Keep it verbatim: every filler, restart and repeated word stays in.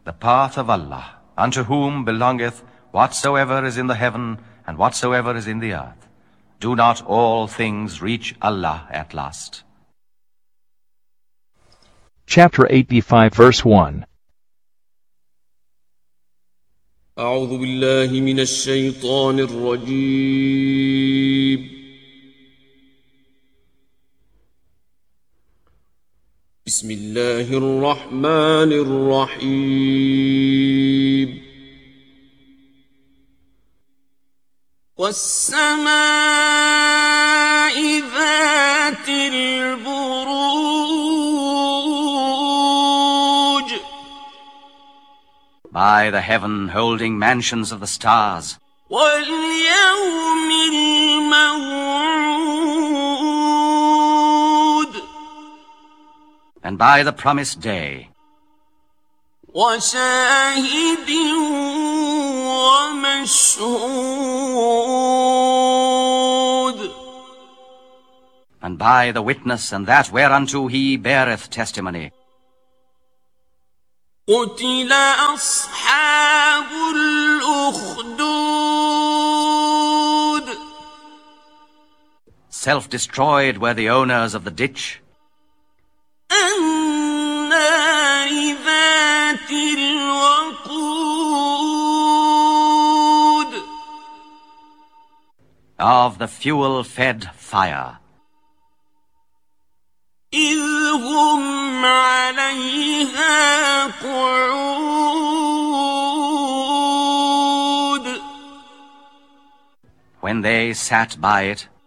The path of Allah, unto whom belongeth whatsoever is in the heaven and whatsoever is in the earth. Do not all things reach Allah at last? Chapter eighty-five, verse one. أعوذ بالله من الشيطان الرجيم. بسم الله الرحمن الرحيم. والسماء ذات البروج. By the heaven holding mansions of the stars. واليوم الموعود. And by the promised day. وشاهد ومشهود. And by the witness and that whereunto he beareth testimony. قتل أصحاب الأخدود. Self-destroyed were the owners of the ditch. النار ذات الوقود. Of the fuel-fed fire. إذ هم عليها قعود. When they sat by it.